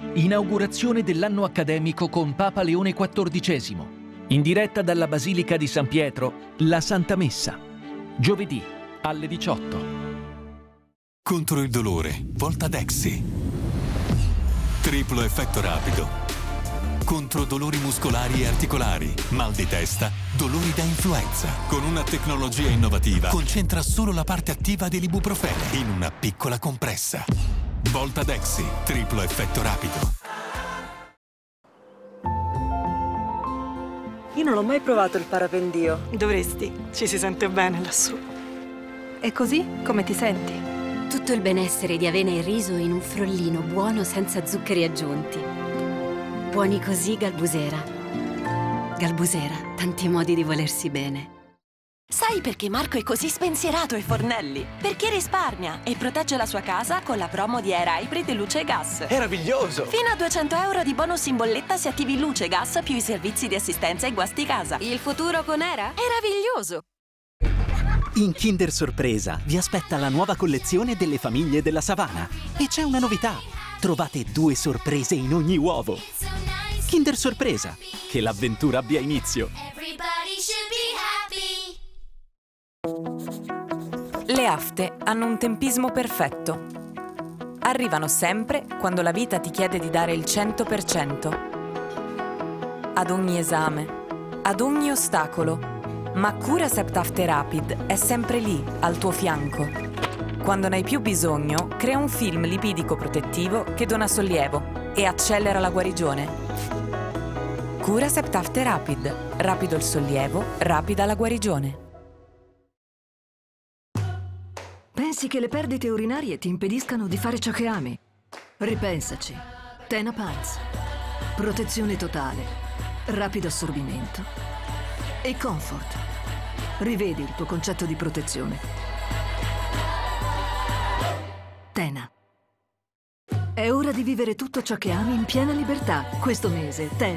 Inaugurazione dell'anno accademico con Papa Leone XIV. In diretta dalla Basilica di San Pietro, la Santa Messa. Giovedì alle 18. Contro il dolore, Voltadexi. Triplo effetto rapido. Contro dolori muscolari e articolari, mal di testa, dolori da influenza. Con una tecnologia innovativa, concentra solo la parte attiva dell'ibuprofene in una piccola compressa. Voltadexi, triplo effetto rapido. Io non ho mai provato il parapendio. Dovresti, ci si sente bene lassù. E così, come ti senti? Tutto il benessere di avena e riso in un frollino buono senza zuccheri aggiunti. Buoni così, Galbusera. Galbusera, tanti modi di volersi bene. Sai perché Marco è così spensierato ai fornelli? Perché risparmia e protegge la sua casa con la promo di Air Hybrid Luce e Gas. Meraviglioso! Fino a 200 euro di bonus in bolletta se attivi Luce e Gas più i servizi di assistenza e guasti casa. Il futuro con Era? Meraviglioso! In Kinder Sorpresa vi aspetta la nuova collezione delle famiglie della savana. E c'è una novità. Trovate 2 sorprese in ogni uovo. Kinder Sorpresa. Che l'avventura abbia inizio. Le afte hanno un tempismo perfetto. Arrivano sempre quando la vita ti chiede di dare il 100%. Ad ogni esame, ad ogni ostacolo, ma Curacept Afte Rapid è sempre lì, al tuo fianco. Quando ne hai più bisogno, crea un film lipidico protettivo che dona sollievo e accelera la guarigione. Curacept Afte Rapid. Rapido il sollievo, rapida la guarigione. Pensi che le perdite urinarie ti impediscano di fare ciò che ami? Ripensaci. Tena Pulse. Protezione totale, rapido assorbimento e comfort. Rivedi il tuo concetto di protezione. Tena. È ora di vivere tutto ciò che ami in piena libertà. Questo mese, Tena